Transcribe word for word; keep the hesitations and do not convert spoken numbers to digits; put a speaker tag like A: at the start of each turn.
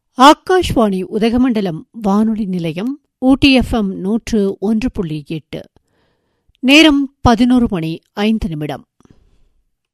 A: ஆகாஷ்வாணி உதகமண்டலம் வானொலி நிலையம் ஊட்டி எஃப்எம் நூற்று ஒன்று புள்ளி எட்டு. நேரம் பதினோரு மணி ஐந்து நிமிடம்.